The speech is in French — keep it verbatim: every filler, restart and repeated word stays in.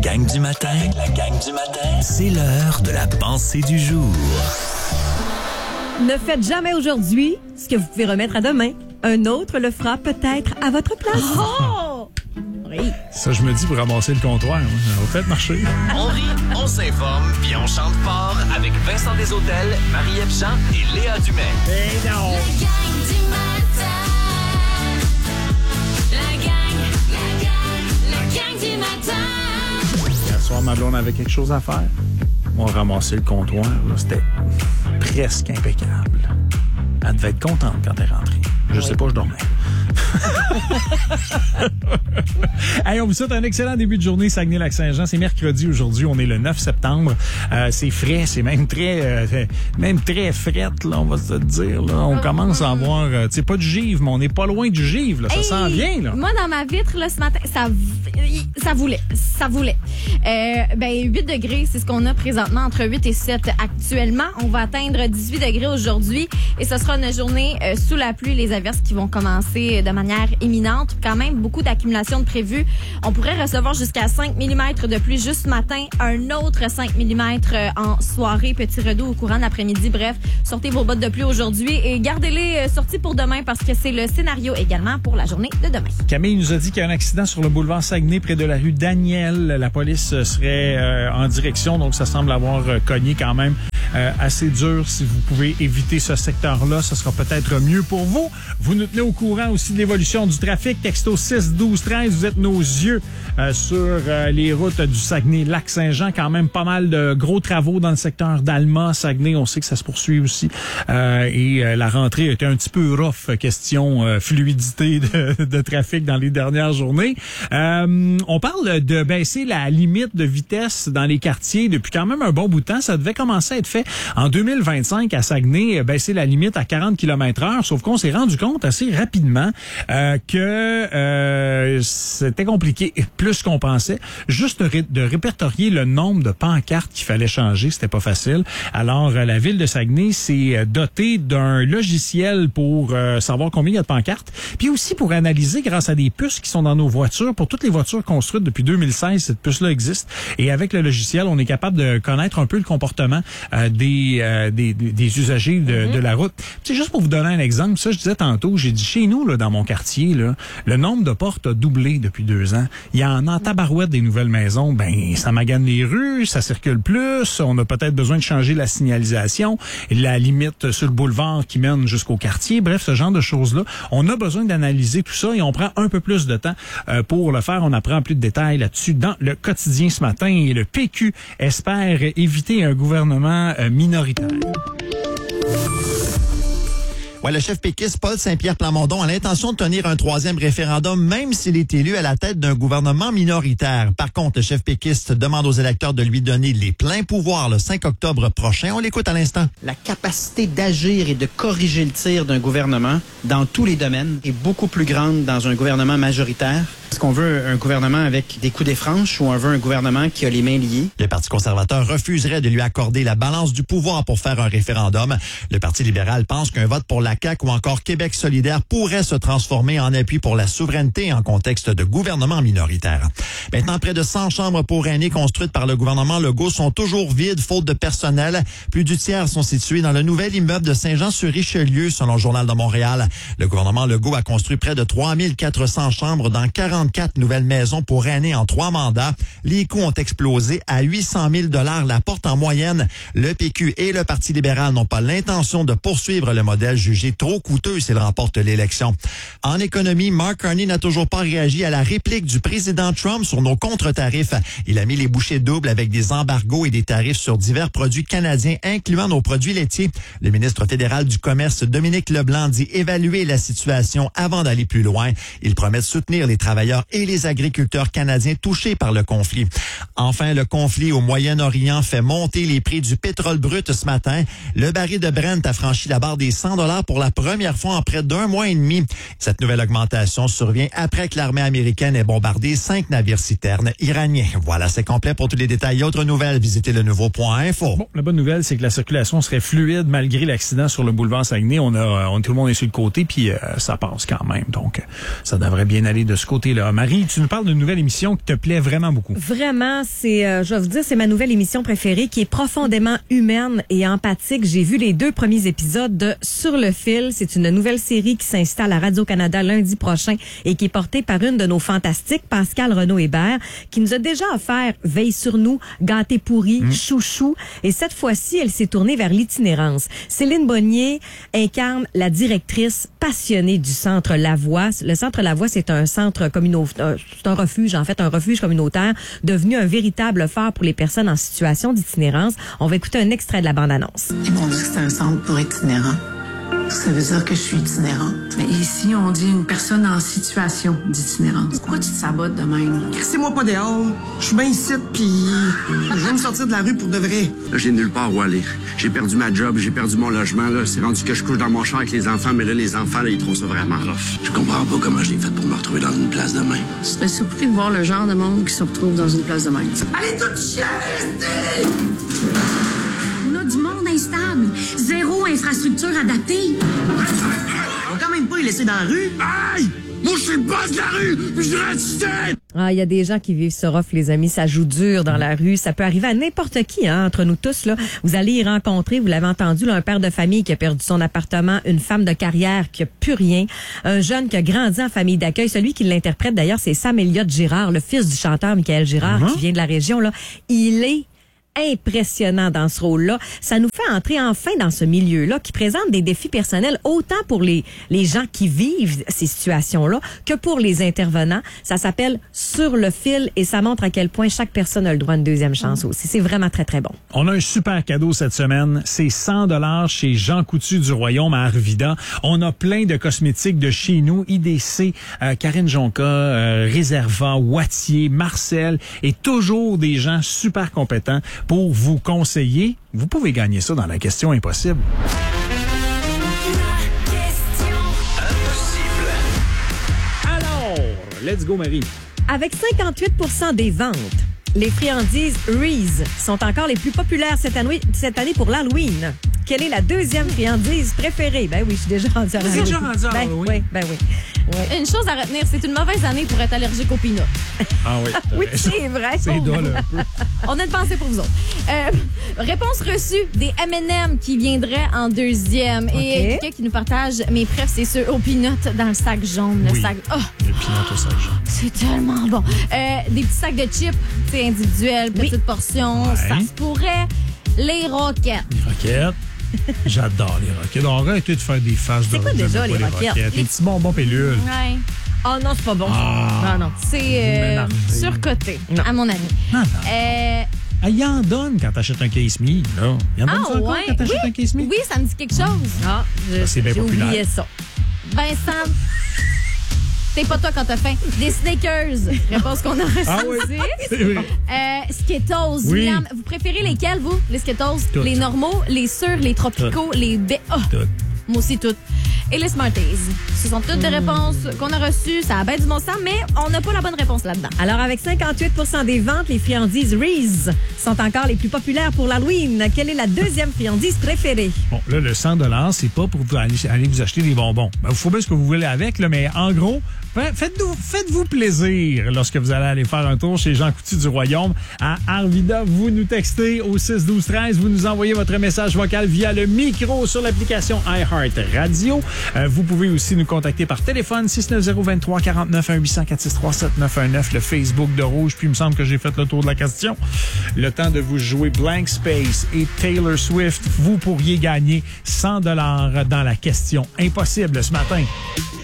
gang du matin, avec la gang du matin, c'est l'heure de la pensée du jour. Ne faites jamais aujourd'hui ce que vous pouvez remettre à demain. Un autre le fera peut-être à votre place. Oh! Oui. Ça, je me dis pour ramasser le comptoir. Hein. Ça va peut-être marcher. On rit, on s'informe, puis on chante fort avec Vincent Desautels, Marie-Ève Jean et Léa Dumais. Eh non! La gang du matin. La gang, la gang, la gang du matin. Hier soir, ma blonde avait quelque chose à faire. On a ramassé le comptoir. Là, c'était presque impeccable. Elle devait être contente quand elle est rentrée. Je sais pas, je dormais. Hey, on vous souhaite un excellent début de journée, Saguenay-Lac-Saint-Jean. C'est mercredi aujourd'hui, on est le neuf septembre. Euh, c'est frais, c'est même très euh, même très frette, là, on va se dire. Là. On commence à avoir, euh, tu sais, pas du givre, mais on n'est pas loin du givre. Là. Ça Hey, s'en vient, là. Moi, dans ma vitre, là, ce matin, ça, ça voulait. Ça voulait. Euh, ben, huit degrés, c'est ce qu'on a présentement, entre huit et sept actuellement. On va atteindre dix-huit degrés aujourd'hui et ce sera une journée euh, sous la pluie, les averses qui vont commencer de manière imminente. Quand même, beaucoup d'accumulation de prévues. On pourrait recevoir jusqu'à cinq millimètres de pluie juste ce matin, un autre cinq millimètres en soirée, petit redout au courant de l'après-midi. Bref, sortez vos bottes de pluie aujourd'hui et gardez-les sorties pour demain parce que c'est le scénario également pour la journée de demain. Camille nous a dit qu'il y a un accident sur le boulevard Saguenay près de la rue Daniel. La police serait euh, en direction, donc ça semble avoir euh, cogné quand même euh, assez dur. Si vous pouvez éviter ce secteur-là, ce sera peut-être mieux pour vous. Vous nous tenez au courant aussi de l'évolution du trafic. Texto six douze treize, vous êtes nos yeux euh, sur euh, les routes du Saguenay-Lac-Saint-Jean. Quand même pas mal de gros travaux dans le secteur d'Alma. Saguenay, on sait que ça se poursuit aussi. Euh, et euh, la rentrée était un petit peu rough, question euh, fluidité de, de trafic dans les dernières journées. Euh, on parle de baisser la limite de vitesse dans les quartiers depuis quand même un bon bout de temps. Ça devait commencer à être fait en deux mille vingt-cinq à Saguenay, baisser la limite à quarante kilomètres heure, sauf qu'on s'est rendu compte assez rapidement euh, que euh, c'était compliqué, plus qu'on pensait. Juste de, ré- de répertorier le nombre de pancartes qu'il fallait changer, c'était pas facile. Alors, euh, la ville de Saguenay s'est dotée d'un logiciel pour euh, savoir combien il y a de pancartes, puis aussi pour analyser grâce à des puces qui sont dans nos voitures. Pour toutes les voitures construites depuis deux mille seize, cette puce-là existe. Et avec le logiciel, on est capable de connaître un peu le comportement euh, des, euh, des, des, des usagers de, mm-hmm. de la route. C'est juste pour vous donner un exemple. Ça, je disais tantôt, j'ai dit chez nous, là, dans mon quartier, là, le nombre de portes a doublé depuis deux ans. Il y en a en tabarouette des nouvelles maisons. Ben, ça magane les rues, ça circule plus. On a peut-être besoin de changer la signalisation, la limite sur le boulevard qui mène jusqu'au quartier. Bref, ce genre de choses-là. On a besoin d'analyser tout ça et on prend un peu plus de temps euh, pour le faire. On apprend plus de détails là-dessus dans le quotidien ce matin. Et le P Q espère éviter un gouvernement euh, minoritaire. Ouais, le chef péquiste Paul Saint-Pierre Plamondon a l'intention de tenir un troisième référendum, même s'il est élu à la tête d'un gouvernement minoritaire. Par contre, le chef péquiste demande aux électeurs de lui donner les pleins pouvoirs le cinq octobre prochain. On l'écoute à l'instant. La capacité d'agir et de corriger le tir d'un gouvernement dans tous les domaines est beaucoup plus grande dans un gouvernement majoritaire. Est-ce qu'on veut un gouvernement avec des coups des franches ou on veut un gouvernement qui a les mains liées? Le Parti conservateur refuserait de lui accorder la balance du pouvoir pour faire un référendum. Le Parti libéral pense qu'un vote pour la C A Q ou encore Québec solidaire pourrait se transformer en appui pour la souveraineté en contexte de gouvernement minoritaire. Maintenant, près de cent chambres pour aînés construites par le gouvernement Legault sont toujours vides, faute de personnel. Plus du tiers sont situés dans le nouvel immeuble de Saint-Jean-sur-Richelieu, selon le Journal de Montréal. Le gouvernement Legault a construit près de trois mille quatre cents chambres dans quarante-quatre nouvelles maisons pour aînés en trois mandats. Les coûts ont explosé à huit cent mille dollars la porte en moyenne. Le P Q et le Parti libéral n'ont pas l'intention de poursuivre le modèle jugé trop coûteux s'il remporte l'élection. En économie, Mark Carney n'a toujours pas réagi à la réplique du président Trump sur nos contre-tarifs. Il a mis les bouchées doubles avec des embargos et des tarifs sur divers produits canadiens, incluant nos produits laitiers. Le ministre fédéral du Commerce, Dominique Leblanc, dit évaluer la situation avant d'aller plus loin. Il promet de soutenir les travailleurs et les agriculteurs canadiens touchés par le conflit. Enfin, le conflit au Moyen-Orient fait monter les prix du pétrole brut ce matin. Le baril de Brent a franchi la barre des cent dollars pour la première fois en près d'un mois et demi. Cette nouvelle augmentation survient après que l'armée américaine ait bombardé cinq navires-citernes iraniens. Voilà, c'est complet. Pour tous les détails et autres nouvelles, visitez le nouveau point info. Bon, la bonne nouvelle, c'est que la circulation serait fluide malgré l'accident sur le boulevard Saguenay. On a, on, tout le monde est sur le côté, puis euh, ça passe quand même. Donc, ça devrait bien aller de ce côté-là. là. Marie, tu nous parles d'une nouvelle émission qui te plaît vraiment beaucoup. Vraiment, c'est, euh, je vais vous dire, c'est ma nouvelle émission préférée qui est profondément humaine et empathique. J'ai vu les deux premiers épisodes de Sur le fil. C'est une nouvelle série qui s'installe à Radio-Canada lundi prochain et qui est portée par une de nos fantastiques, Pascal Renaud-Hébert, qui nous a déjà offert Veille sur nous, Gâté pourri, mmh. Chouchou. Et cette fois-ci, elle s'est tournée vers l'itinérance. Céline Bonnier incarne la directrice passionnée du Centre Lavoie. Le Centre Lavoie, c'est un centre communautaire, c'est un refuge, en fait, un refuge communautaire devenu un véritable phare pour les personnes en situation d'itinérance. On va écouter un extrait de la bande-annonce. Ils m'ont dit que c'est un centre pour itinérants. Ça veut dire que je suis itinérante. Mais ici, on dit une personne en situation d'itinérance. Pourquoi tu te sabotes de même? Crissez-moi pas dehors. Je suis bien ici, puis je viens me sortir de la rue pour de vrai. Là, j'ai nulle part où aller. J'ai perdu ma job, j'ai perdu mon logement. Là, c'est rendu que je couche dans mon char avec les enfants, mais là, les enfants, là, ils trouvent ça vraiment rough. Je comprends pas comment je l'ai fait pour me retrouver dans une place de même. Je serais surpris de voir le genre de monde qui se retrouve dans une place de même. Allez, tout chier, restez! On a du monde instable. Zéro infrastructure adaptée. On va quand même pas les laisser dans la rue. Aïe! Moi, je suis le boss de la rue! Puis je reste. Ah, il y a des gens qui vivent ce rough, les amis. Ça joue dur dans la rue. Ça peut arriver à n'importe qui, hein, entre nous tous, là. Vous allez y rencontrer, vous l'avez entendu, là, un père de famille qui a perdu son appartement, une femme de carrière qui a plus rien, un jeune qui a grandi en famille d'accueil. Celui qui l'interprète, d'ailleurs, c'est Sam Elliott Girard, le fils du chanteur Michael Girard, uh-huh. qui vient de la région, là. Il est impressionnant dans ce rôle-là. Ça nous fait entrer enfin dans ce milieu-là qui présente des défis personnels autant pour les, les gens qui vivent ces situations-là que pour les intervenants. Ça s'appelle Sur le fil et ça montre à quel point chaque personne a le droit à une deuxième chance aussi. C'est vraiment très, très bon. On a un super cadeau cette semaine. C'est cent dollars chez Jean Coutu du Royaume à Arvida. On a plein de cosmétiques de chez nous. I D C, euh, Karine Jonca, euh, Réserva, Wattier, Marcel et toujours des gens super compétents pour vous conseiller. Vous pouvez gagner ça dans la question impossible. La question impossible. Alors, let's go, Marie. Avec cinquante-huit pour cent des ventes, les friandises Reese sont encore les plus populaires cette année, cette année pour l'Halloween. Quelle est la deuxième friandise préférée? Ben oui, je suis déjà rendue à l'Halloween. déjà rendue à ben, l'Halloween? Oui, ben oui. Ouais. Une chose à retenir, c'est une mauvaise année pour être allergique aux peanuts. Ah oui. Oui, c'est vrai. C'est drôle un peu. On a une pensée pour vous autres. Euh, réponse reçue des M and M qui viendraient en deuxième. Okay. Et quelqu'un qui nous partage mes préfs, c'est ceux aux peanuts dans le sac jaune. Le oui. sac. Oh, les peanuts au sac jaune. c'est tellement bon. Euh, des petits sacs de chips, tu sais, individuels, petites oui. portions. Ouais. Ça se pourrait. Les roquettes. Les roquettes. J'adore les roquettes. On aurait arrêté de faire des faces de C'est quoi déjà, les les roquettes? roquettes. Les petits bonbons pellules. Ouais. Oh non, c'est pas bon. Ah. Non, non. C'est euh, m'énervez. surcoté, Non. à mon avis. Non, non. Euh, Ah, il en donne quand t'achètes un case me, là. Il en donne ah ça encore ouais, quand t'achètes oui, un case me? oui, ça me dit quelque chose. Ah, je- Ça, c'est bien j'ai populaire. oublié ça. Vincent, t'es pas toi quand t'as faim. Des Snickers. Réponse qu'on a reçue. Ah oui. aussi. C'est vrai. Euh, Skittles, Oui. William. Vous préférez lesquels, vous? Les Skittles? Toutes. Les normaux, les sûrs, les tropicaux, les... Bé- oh, Tout. moi aussi, toutes. Et les Smarties. Ce sont toutes des réponses qu'on a reçues. Ça a bien du bon sens, mais on n'a pas la bonne réponse là-dedans. Alors, avec cinquante-huit pour cent des ventes, les friandises Reese sont encore les plus populaires pour l'Halloween. Quelle est la deuxième friandise préférée? Bon, là, le cent dollars, c'est pas pour vous aller, aller vous acheter des bonbons. Ben, vous faites bien ce que vous voulez avec, là, mais en gros, faites-vous, faites-vous plaisir lorsque vous allez aller faire un tour chez Jean Coutu du Royaume à Arvida. Vous nous textez au six douze treize. Vous nous envoyez votre message vocal via le micro sur l'application iHeart Radio. Euh, vous pouvez aussi nous contacter par téléphone six neuf zéro, deux trois quatre neuf, un huit zéro quatre six trois sept neuf un neuf, le Facebook de Rouge. Puis il me semble que j'ai fait le tour de la question. Le temps de vous jouer Blank Space et Taylor Swift. Vous pourriez gagner cent dollars dans la question impossible ce matin.